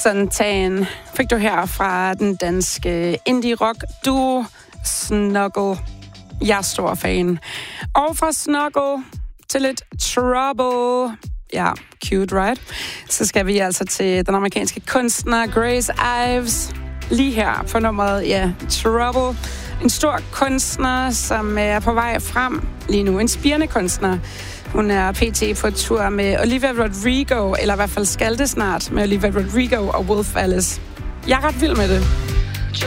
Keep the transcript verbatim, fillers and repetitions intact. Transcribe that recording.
Suntan fik du her fra den danske indie-rock duo Snuggle. Jeg er stor fan. Og fra Snuggle til lidt Trouble. Ja, cute, right? Så skal vi altså til den amerikanske kunstner Grace Ives. Lige her på nummeret, ja, Trouble. En stor kunstner, som er på vej frem lige nu. En spirende kunstner. Hun er pt. På tur med Olivia Rodrigo, eller i hvert fald skal det snart med Olivia Rodrigo og Wolf Alice. Jeg er ret vild med det.